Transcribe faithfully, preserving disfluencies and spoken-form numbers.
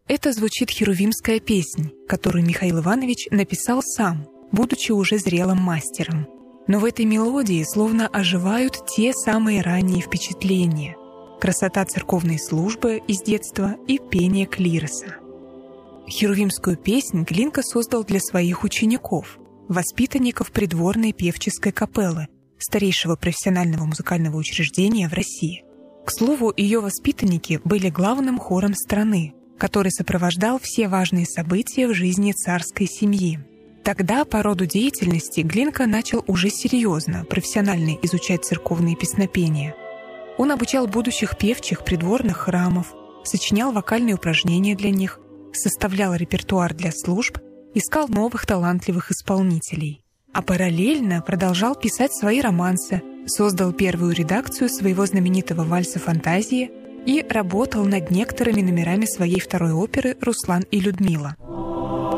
Это звучит херувимская песнь, которую Михаил Иванович написал сам, будучи уже зрелым мастером. Но в этой мелодии словно оживают те самые ранние впечатления: красота церковной службы из детства и пение клироса. Херувимскую песнь Глинка создал для своих учеников, воспитанников придворной певческой капеллы, старейшего профессионального музыкального учреждения в России. К слову, ее воспитанники были главным хором страны, который сопровождал все важные события в жизни царской семьи. Тогда по роду деятельности Глинка начал уже серьезно, профессионально изучать церковные песнопения. Он обучал будущих певчих придворных храмов, сочинял вокальные упражнения для них, составлял репертуар для служб, искал новых талантливых исполнителей. А параллельно продолжал писать свои романсы, создал первую редакцию своего знаменитого вальса «Фантазии» и работал над некоторыми номерами своей второй оперы «Руслан и Людмила».